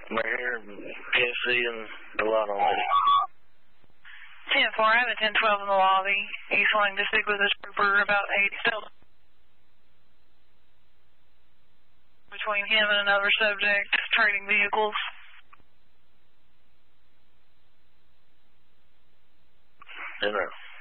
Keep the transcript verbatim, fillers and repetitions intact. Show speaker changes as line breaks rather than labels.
We're here in Tennessee and a lot on it.
ten four, I have a ten twelve in the lobby. He's wanting to speak with his trooper about a still between him and another subject trading vehicles.
You know.